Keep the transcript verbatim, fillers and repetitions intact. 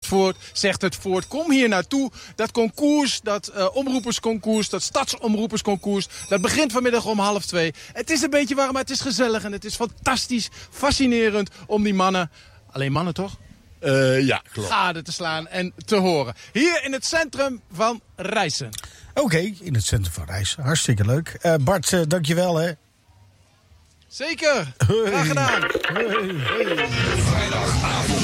Zandvoort, zegt het voort. Kom hier naartoe. Dat concours, dat uh, omroepersconcours, dat stadsomroepersconcours, dat begint vanmiddag om half twee. Het is een beetje warm, maar het is gezellig en het is fantastisch, fascinerend om die mannen, alleen mannen toch? Uh, ja, klopt. Gade te slaan en te horen. Hier in het centrum van Rijssen. Oké, okay, in het centrum van Rijssen. Hartstikke leuk. Uh, Bart, uh, dankjewel hè. Zeker. Graag gedaan. Hey. Hey. Vrijdagavond.